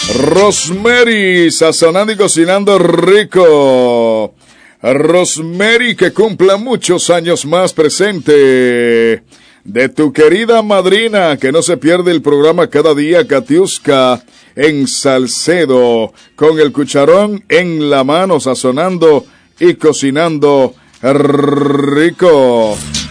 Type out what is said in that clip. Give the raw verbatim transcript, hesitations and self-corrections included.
Rosemary, sazonando y cocinando rico. Rosemary, que cumpla muchos años más, presente. De tu querida madrina, que no se pierde el programa cada día, Katiuska, en Salcedo, con el cucharón en la mano, sazonando y cocinando rico.